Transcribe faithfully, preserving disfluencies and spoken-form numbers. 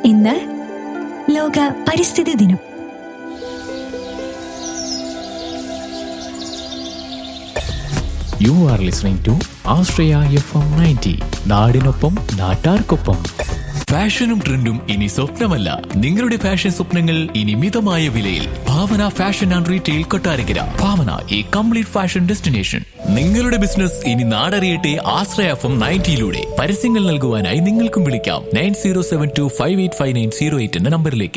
ഇന്ന് ലോക പരിസ്ഥിതി ദിനം. You are listening to Astraya F M ninety. നാടിനൊപ്പം നാട്ടാർക്കൊപ്പം. ഫാഷനും ട്രെൻഡും ഇനി സ്വപ്നമല്ല, നിങ്ങളുടെ ഫാഷൻ സ്വപ്നങ്ങൾ ഇനി മിതമായ വിലയിൽ. ഭാവന ഫാഷൻ ആൻഡ് റീറ്റെയിൽ കൊട്ടാരക്കര. ഭാവന, ഈ കംപ്ലീറ്റ് ഫാഷൻ ഡെസ്റ്റിനേഷൻ. നിങ്ങളുടെ ബിസിനസ് ഇനി നാടറിയട്ടെ ആശ്രയ എഫ് എം നയൻറ്റിയിലൂടെ. പരസ്യങ്ങൾ നൽകുവാനായി നിങ്ങൾക്കും വിളിക്കാം nine zero seven to five eight five nine zero eight എന്ന നമ്പറിലേക്ക്.